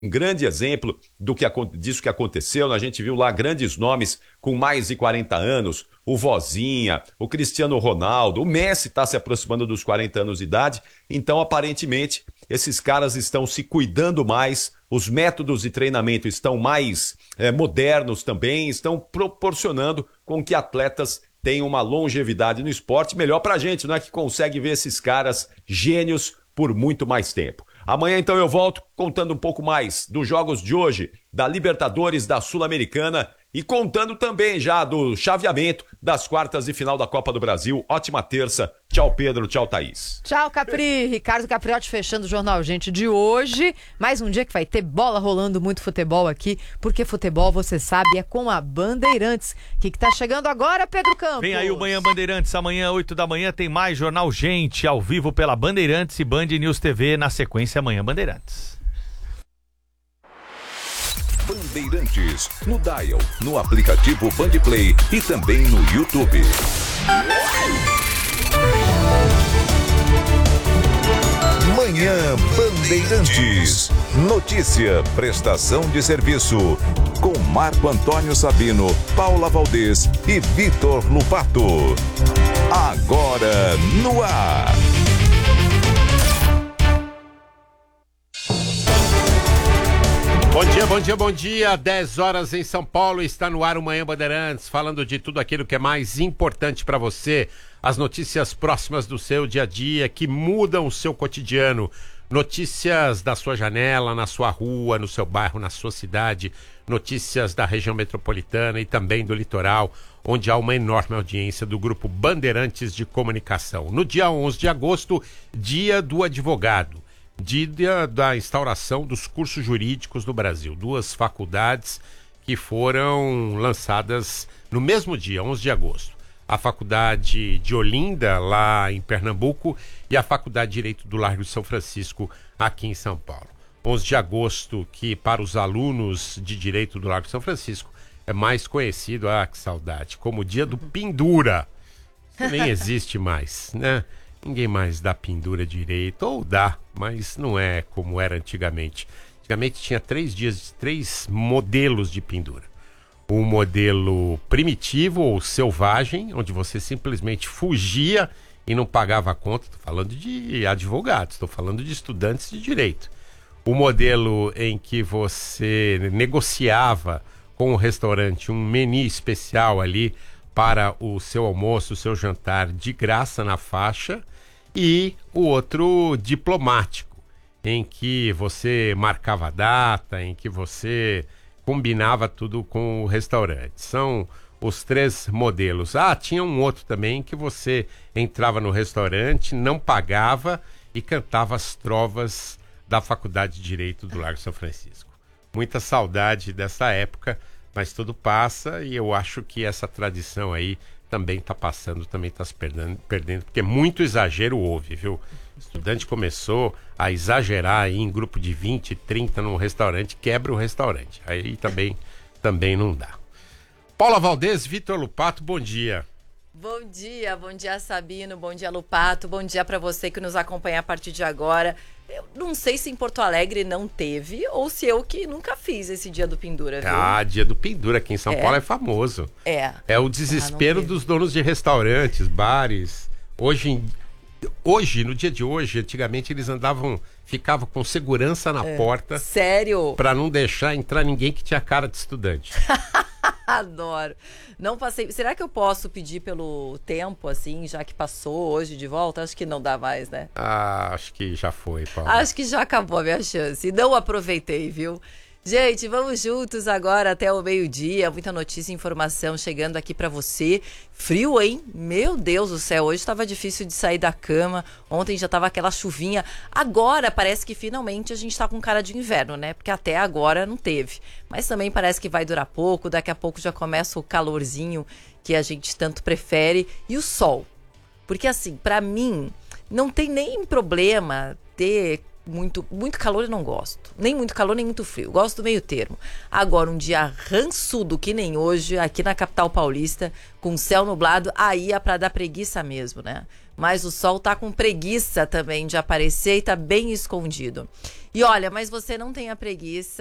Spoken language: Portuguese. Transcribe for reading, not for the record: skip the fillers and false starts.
um grande exemplo disso que aconteceu. A gente viu lá grandes nomes com mais de 40 anos, o Vozinha, o Cristiano Ronaldo, o Messi está se aproximando dos 40 anos de idade. Então, aparentemente, esses caras estão se cuidando mais, os métodos de treinamento estão mais modernos também, estão proporcionando com que atletas tenham uma longevidade no esporte. Melhor pra gente, não é, que consegue ver esses caras gênios por muito mais tempo. Amanhã, então, eu volto contando um pouco mais dos jogos de hoje, da Libertadores, da Sul-Americana e contando também já do chaveamento das quartas de final da Copa do Brasil. Ótima terça. Tchau, Pedro. Tchau, Thaís. Tchau, Capri. Ricardo Capriotti fechando o Jornal Gente de hoje. Mais um dia que vai ter bola rolando, muito futebol aqui, porque futebol, você sabe, é com a Bandeirantes. O que tá chegando agora, Pedro Campos? Vem aí o Manhã Bandeirantes. Amanhã, 8 da manhã, tem mais Jornal Gente, ao vivo pela Bandeirantes e Band News TV. Na sequência, amanhã Bandeirantes. Bandeirantes, no Dial, no aplicativo Bandplay e também no YouTube. Manhã Bandeirantes. Notícia, prestação de serviço. Com Marco Antônio Sabino, Paula Valdez e Vitor Lupato. Agora no ar. Bom dia, bom dia, bom dia. 10 horas em São Paulo, está no ar o Manhã Bandeirantes, falando de tudo aquilo que é mais importante para você. As notícias próximas do seu dia a dia, que mudam o seu cotidiano. Notícias da sua janela, na sua rua, no seu bairro, na sua cidade. Notícias da região metropolitana e também do litoral, onde há uma enorme audiência do Grupo Bandeirantes de Comunicação. No dia 11 de agosto, dia do advogado. Dia da instauração dos cursos jurídicos no Brasil. 2 faculdades que foram lançadas no mesmo dia, 11 de agosto. A Faculdade de Olinda, lá em Pernambuco, e a Faculdade de Direito do Largo de São Francisco, aqui em São Paulo. 11 de agosto, que para os alunos de Direito do Largo de São Francisco é mais conhecido, que saudade, como o dia do pendura. Isso nem existe mais, né? Ninguém mais dá pendura direito, ou dá, mas não é como era antigamente. Antigamente tinha 3 modelos de pendura. O modelo primitivo ou selvagem, onde você simplesmente fugia e não pagava a conta. Estou falando de advogados, estou falando de estudantes de direito. O modelo em que você negociava com o restaurante um menu especial ali para o seu almoço, o seu jantar de graça na faixa. E o outro diplomático, em que você marcava a data, em que você combinava tudo com o restaurante. São os 3 modelos. Tinha um outro também que você entrava no restaurante, não pagava e cantava as trovas da Faculdade de Direito do Largo São Francisco. Muita saudade dessa época, mas tudo passa e eu acho que essa tradição aí também está passando, também está se perdendo, porque muito exagero houve, viu? O estudante começou a exagerar aí em grupo de 20, 30 num restaurante, quebra o restaurante. Aí também não dá. Paula Valdez, Vitor Lupato, bom dia. Bom dia Sabino, bom dia Lupato, bom dia para você que nos acompanha a partir de agora. Eu não sei se em Porto Alegre não teve ou se eu que nunca fiz esse dia do pendura, viu? Dia do pendura aqui em São Paulo é famoso. É o desespero dos donos de restaurantes, bares. Hoje, no dia de hoje, antigamente eles ficavam com segurança na porta. Sério? Pra não deixar entrar ninguém que tinha cara de estudante. Adoro. Não passei. Será que eu posso pedir pelo tempo, assim, já que passou hoje de volta? Acho que não dá mais, né? Acho que já foi, Paula. Acho que já acabou a minha chance. Não aproveitei, viu? Gente, vamos juntos agora até o meio-dia. Muita notícia e informação chegando aqui pra você. Frio, hein? Meu Deus do céu, hoje estava difícil de sair da cama. Ontem já tava aquela chuvinha. Agora parece que finalmente a gente tá com cara de inverno, né? Porque até agora não teve. Mas também parece que vai durar pouco. Daqui a pouco já começa o calorzinho que a gente tanto prefere. E o sol. Porque assim, pra mim, não tem nem problema ter muito calor eu não gosto. Nem muito calor, nem muito frio. Gosto do meio termo. Agora, um dia rançudo que nem hoje, aqui na capital paulista, com céu nublado, aí é pra dar preguiça mesmo, né? Mas o sol tá com preguiça também de aparecer e tá bem escondido. E olha, mas você não tenha preguiça.